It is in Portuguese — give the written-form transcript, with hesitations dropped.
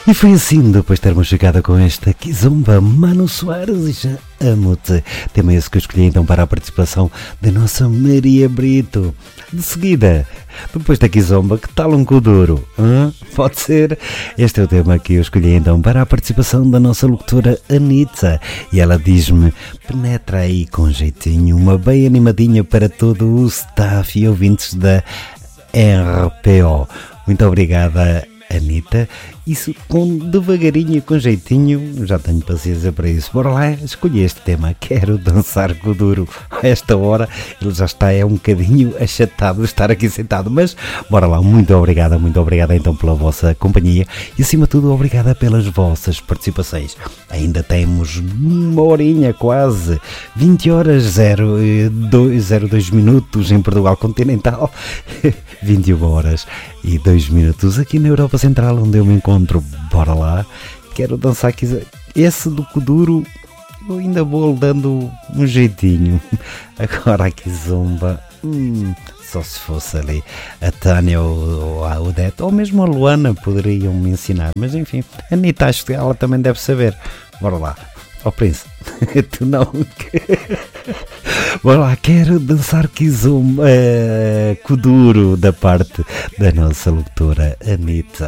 E foi assim, depois de termos chegado com esta Kizomba, Mano Soares e Já Amo-te. Tema esse que eu escolhi então para a participação da nossa Maria Brito. De seguida, depois da Kizomba, que tal um Kuduro? Pode ser? Este é o tema que eu escolhi então para a participação da nossa locutora Anitta. E ela diz-me, penetra aí com jeitinho, uma bem animadinha para todo o staff e ouvintes da RPO. Muito obrigada, Anitta. Isso com devagarinho, com jeitinho, já tenho paciência para isso. Bora lá, escolhi este tema, quero dançar com o duro. A esta hora ele já está um bocadinho achatado de estar aqui sentado, mas bora lá, muito obrigada então pela vossa companhia e acima de tudo obrigada pelas vossas participações. Ainda temos uma horinha quase, 20 horas 02 minutos em Portugal continental, 21 horas e 2 minutos aqui na Europa Central onde eu me encontro. Bora lá, quero dançar aqui. Esse do Kuduro eu ainda vou dando um jeitinho. Agora aqui Zumba, só se fosse ali a Tânia ou a Odete ou mesmo a Luana poderiam me ensinar, mas enfim, a Anitta acho que ela também deve saber. Bora lá, Príncipe, tu não. Bora lá, quero dançar Kizomba, Kuduro, da parte da nossa locutora Anitta.